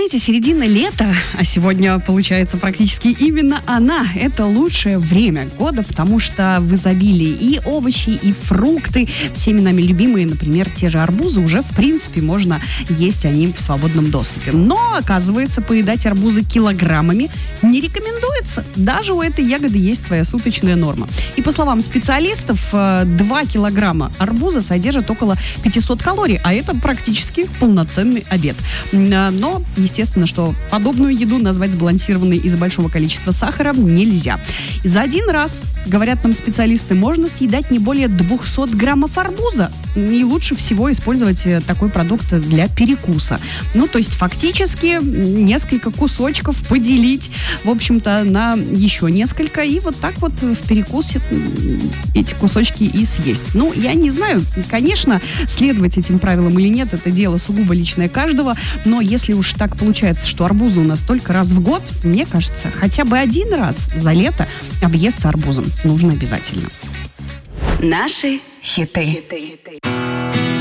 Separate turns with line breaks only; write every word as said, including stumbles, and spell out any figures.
знаете, середина лета, а сегодня, получается, практически именно она, это лучшее время года, потому что в изобилии и овощи, и фрукты, всеми нами любимые, например, те же арбузы, уже, в принципе, можно есть они в свободном доступе. Но, оказывается, поедать арбузы килограммами не рекомендуется. Даже у этой ягоды есть своя суточная норма. И, по словам специалистов, два килограмма арбуза содержат около пятьсот калорий, а это практически полноценный обед. Но, естественно, что подобную еду назвать сбалансированной из-за большого количества сахара нельзя. За один раз, говорят нам специалисты, можно съедать не более двухсот граммов арбуза. И лучше всего использовать такой продукт для перекуса. Ну, то есть, фактически, несколько кусочков поделить, в общем-то, на еще несколько. И вот так вот в перекусе эти кусочки и съесть. Ну, я не знаю, конечно, следовать этим правилам или нет, это дело сугубо личное каждого. Но если уж так получается, что арбузы у нас только раз в год, мне кажется, хотя бы один раз за лето объесться арбузом нужно обязательно.
Наши хиты.